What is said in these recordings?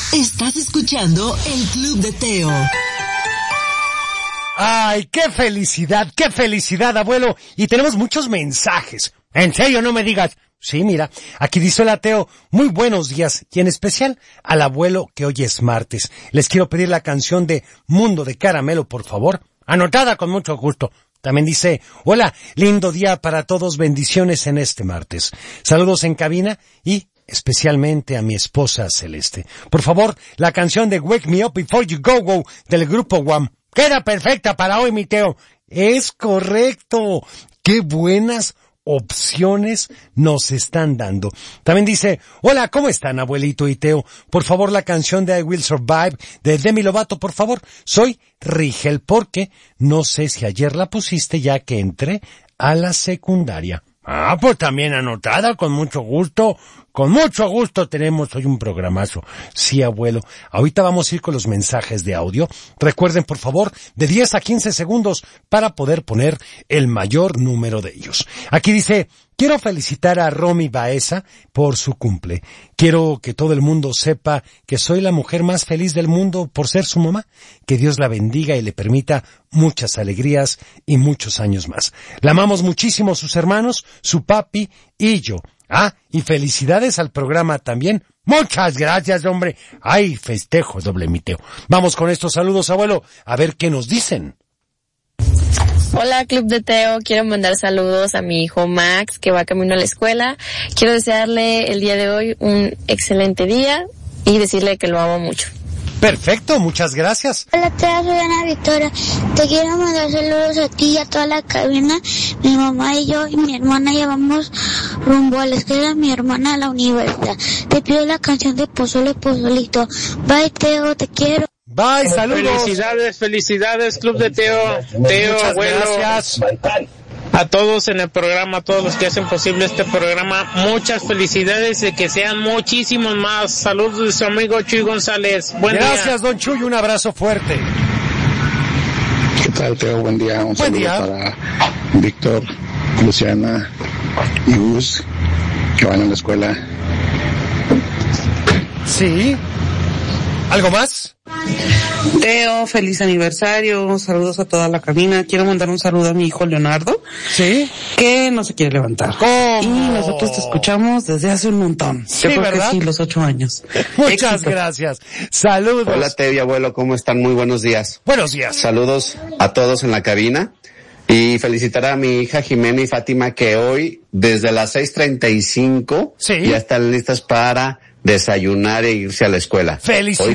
Estás escuchando el Club de Teo. ¡Ay, qué felicidad, abuelo! Y tenemos muchos mensajes. ¿En serio, no me digas? Sí, mira, aquí dice el Teo, muy buenos días, y en especial al abuelo que hoy es martes. Les quiero pedir la canción de Mundo de Caramelo, por favor. Anotada con mucho gusto. También dice, hola, lindo día para todos, bendiciones en este martes. Saludos en cabina y especialmente a mi esposa Celeste. Por favor, la canción de Wake Me Up Before You Go Go del grupo Wham. Queda perfecta para hoy, mi Teo. Es correcto. Qué buenas opciones nos están dando. También dice, hola, ¿cómo están, abuelito y Teo? Por favor, la canción de I Will Survive de Demi Lovato, por favor. Soy Rigel, porque no sé si ayer la pusiste ya que entré a la secundaria. Ah, pues también anotada, con mucho gusto. Con mucho gusto tenemos hoy un programazo. Sí, abuelo. Ahorita vamos a ir con los mensajes de audio. Recuerden, por favor, de 10 a 15 segundos para poder poner el mayor número de ellos. Aquí dice, quiero felicitar a Romy Baeza por su cumple. Quiero que todo el mundo sepa que soy la mujer más feliz del mundo por ser su mamá. Que Dios la bendiga y le permita muchas alegrías y muchos años más. La amamos muchísimo sus hermanos, su papi y yo. Ah, y felicidades al programa también. Muchas gracias, hombre. Ay, festejo, doble miteo. Vamos con estos saludos, abuelo, a ver qué nos dicen. Hola, Club de Teo. Quiero mandar saludos a mi hijo Max, que va camino a la escuela. Quiero desearle el día de hoy un excelente día y decirle que lo amo mucho. Perfecto, muchas gracias. Hola, Teo, soy Ana Victoria. Te quiero mandar saludos a ti y a toda la cabina. Mi mamá y yo y mi hermana ya vamos rumbo a la escuela de mi hermana a la universidad. Te pido la canción de Pozole Pozolito. Bye, Teo, te quiero. Bye, saludos. Felicidades, Club de Teo. Teo, muchas abuelo. Gracias. A todos en el programa, a todos los que hacen posible este programa, muchas felicidades y que sean muchísimos más. Saludos de su amigo Chuy González. Buen Gracias, día. don Chuy, un abrazo fuerte. ¿Qué tal, Teo? Buen día. Un Buen saludo día. para Víctor, Luciana y Gus, que van a la escuela. Sí. ¿Algo más? Teo, feliz aniversario, saludos a toda la cabina. Quiero mandar un saludo a mi hijo Leonardo. Sí. Que no se quiere levantar. ¿Cómo? Y nosotros te escuchamos desde hace un montón. Sí, yo creo ¿verdad? que sí, los 8 años. Muchas Éxito. gracias. Saludos. Hola, Teo y abuelo, ¿cómo están? Muy buenos días. Buenos días. Saludos a todos en la cabina y felicitar a mi hija Jimena y Fátima que hoy desde las 6:35 Sí. ya están listas para desayunar e irse a la escuela. Felicidades.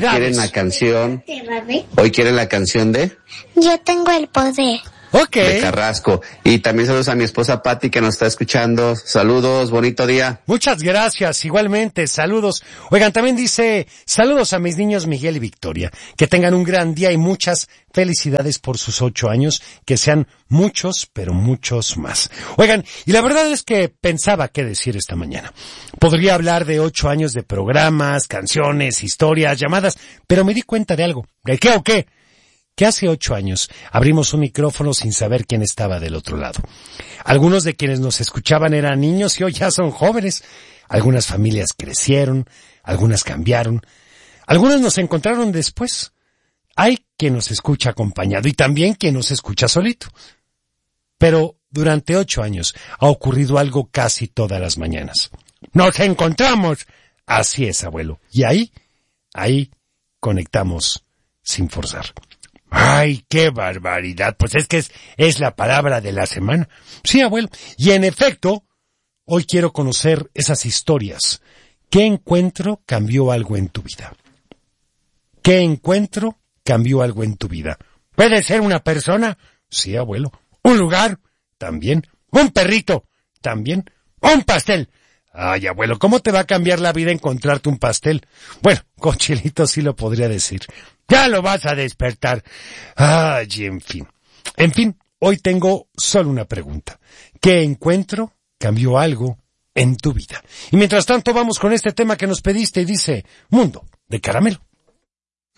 Hoy quieren la canción de Yo tengo el poder. Ok. Carrasco. Y también saludos a mi esposa Patti que nos está escuchando. Saludos, bonito día. Muchas gracias, igualmente, saludos. Oigan, también dice, saludos a mis niños Miguel y Victoria, que tengan un gran día y muchas felicidades por sus 8 años, que sean muchos, pero muchos más. Oigan, y la verdad es que pensaba qué decir esta mañana. Podría hablar de 8 años de programas, canciones, historias, llamadas, pero me di cuenta de algo. ¿De qué o qué? Que hace 8 años abrimos un micrófono sin saber quién estaba del otro lado. Algunos de quienes nos escuchaban eran niños y hoy ya son jóvenes. Algunas familias crecieron, algunas cambiaron, algunas nos encontraron después. Hay quien nos escucha acompañado y también quien nos escucha solito. Pero durante 8 años ha ocurrido algo casi todas las mañanas. ¡Nos encontramos! Así es, abuelo. Y ahí conectamos sin forzar. ¡Ay, qué barbaridad! Pues es que es la palabra de la semana. Sí, abuelo. Y en efecto, hoy quiero conocer esas historias. ¿Qué encuentro cambió algo en tu vida? ¿Qué encuentro cambió algo en tu vida? ¿Puede ser una persona? Sí, abuelo. ¿Un lugar? También. ¿Un perrito? También. ¿Un pastel? Ay, abuelo, ¿cómo te va a cambiar la vida encontrarte un pastel? Bueno, con Chilito sí lo podría decir. Ya lo vas a despertar. Ay, en fin. En fin, hoy tengo solo una pregunta. ¿Qué encuentro cambió algo en tu vida? Y mientras tanto vamos con este tema que nos pediste y dice, Mundo de Caramelo.